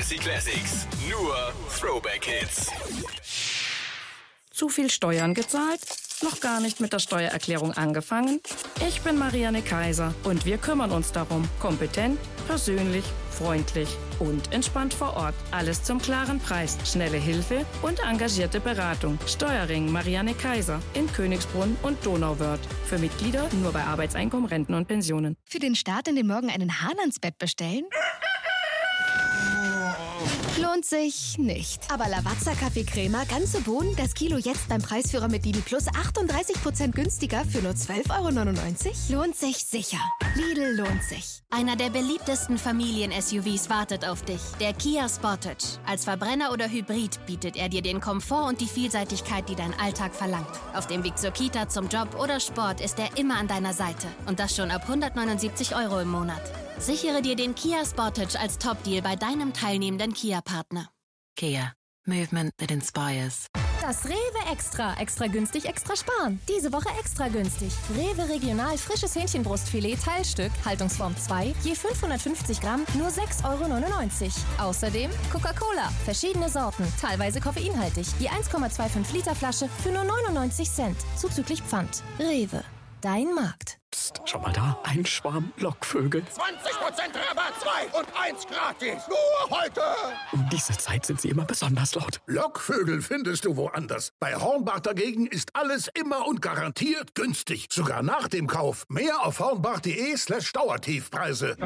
Fantasy Classics. Nur Throwback Hits. Zu viel Steuern gezahlt? Noch gar nicht mit der Steuererklärung angefangen? Ich bin Marianne Kaiser und wir kümmern uns darum. Kompetent, persönlich, freundlich und entspannt vor Ort. Alles zum klaren Preis, schnelle Hilfe und engagierte Beratung. Steuerring Marianne Kaiser in Königsbrunn und Donauwörth. Für Mitglieder nur bei Arbeitseinkommen, Renten und Pensionen. Für den Start in den Morgen einen Hahn ans Bett bestellen? Lohnt sich nicht. Aber Lavazza Kaffeecrema, ganze Bohnen, das Kilo jetzt beim Preisführer mit Lidl Plus 38% günstiger für nur 12,99 €? Lohnt sich sicher. Lidl lohnt sich. Einer der beliebtesten Familien-SUVs wartet auf dich. Der Kia Sportage. Als Verbrenner oder Hybrid bietet er dir den Komfort und die Vielseitigkeit, die dein Alltag verlangt. Auf dem Weg zur Kita, zum Job oder Sport ist er immer an deiner Seite. Und das schon ab 179 € im Monat. Sichere dir den Kia Sportage als Top-Deal bei deinem teilnehmenden Kia-Partner. Kia. Movement that inspires. Das Rewe Extra. Extra günstig, extra sparen. Diese Woche extra günstig. Rewe Regional frisches Hähnchenbrustfilet Teilstück, Haltungsform 2, je 550 Gramm, nur 6,99 €. Außerdem Coca-Cola, verschiedene Sorten, teilweise koffeinhaltig. Je 1,25 Liter Flasche für nur 99 Cent, zuzüglich Pfand. Rewe. Dein Markt. Psst, schau mal da, ein Schwarm Lockvögel. 20% Rabatt, 2 und 1 gratis. Nur heute. Um diese Zeit sind sie immer besonders laut. Lockvögel findest du woanders. Bei Hornbach dagegen ist alles immer und garantiert günstig. Sogar nach dem Kauf. Mehr auf hornbach.de/Dauertiefpreise.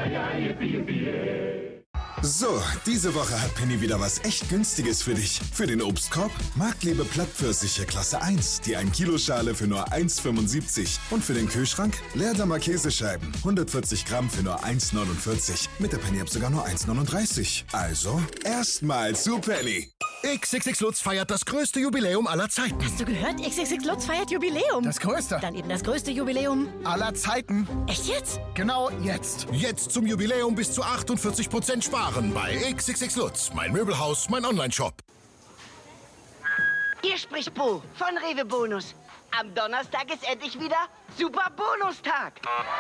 So, diese Woche hat Penny wieder was echt Günstiges für dich. Für den Obstkorb Marktliebe Plattpfirsiche Klasse 1, die 1 Kiloschale für nur 1,75. Und für den Kühlschrank Leerdammer Käsescheiben, 140 Gramm für nur 1,49. Mit der Penny-App sogar nur 1,39. Also, erstmal zu Penny. XXX Lutz feiert das größte Jubiläum aller Zeiten. Hast du gehört? XXX Lutz feiert Jubiläum. Das größte. Dann eben das größte Jubiläum Aller Zeiten. Echt jetzt? Genau jetzt. Jetzt zum Jubiläum bis zu 48% sparen bei XXX Lutz. Mein Möbelhaus, mein Onlineshop. Hier spricht Bo von Rewe Bonus. Am Donnerstag ist endlich wieder Super Bonustag.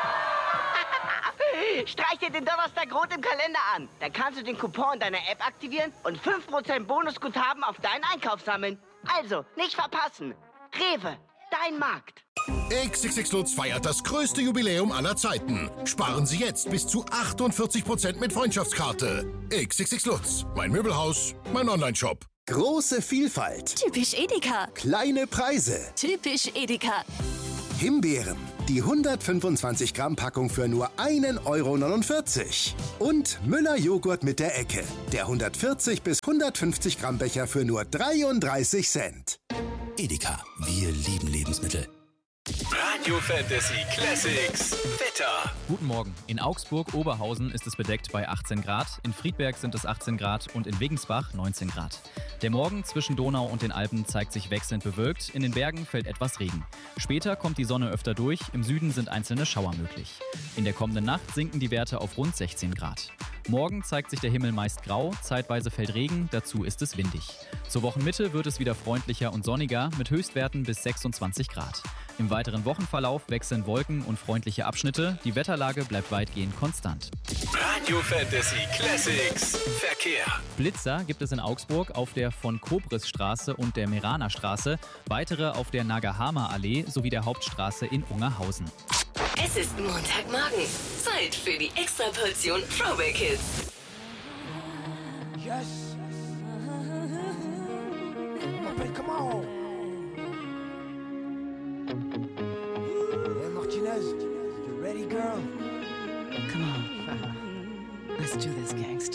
Streich dir den Donnerstag rot im Kalender an. Dann kannst du den Coupon in deiner App aktivieren und 5% Bonusguthaben auf deinen Einkauf sammeln. Also, nicht verpassen. Rewe, dein Markt. XXX Lutz feiert das größte Jubiläum aller Zeiten. Sparen Sie jetzt bis zu 48% mit Freundschaftskarte. XXX Lutz, mein Möbelhaus, mein Onlineshop. Große Vielfalt. Typisch Edeka. Kleine Preise. Typisch Edeka. Himbeeren. Die 125 Gramm Packung für nur 1,49 €. Und Müller Joghurt mit der Ecke. Der 140 bis 150 Gramm Becher für nur 33 Cent. Edeka. Wir lieben Lebensmittel. Radio Fantasy Classics. Wetter. Guten Morgen. In Augsburg-Oberhausen ist es bedeckt bei 18 Grad, in Friedberg sind es 18 Grad und in Wegensbach 19 Grad. Der Morgen zwischen Donau und den Alpen zeigt sich wechselnd bewölkt, in den Bergen fällt etwas Regen. Später kommt die Sonne öfter durch, im Süden sind einzelne Schauer möglich. In der kommenden Nacht sinken die Werte auf rund 16 Grad. Morgen zeigt sich der Himmel meist grau, zeitweise fällt Regen, dazu ist es windig. Zur Wochenmitte wird es wieder freundlicher und sonniger mit Höchstwerten bis 26 Grad. Im weiteren Wochenverlauf wechseln Wolken und freundliche Abschnitte, die Wetterlage bleibt weitgehend konstant. Radio Fantasy Classics. Verkehr. Blitzer gibt es in Augsburg auf der von Kobrisstraße und der Meraner Straße, weitere auf der Nagahama Allee sowie der Hauptstraße in Ungerhausen. Es ist Montagmorgen. Zeit für die Extraportion Throwback Hits. Yes. Come on. Hey, Martinez, you ready, girl? Come on. Let's do this, gangster.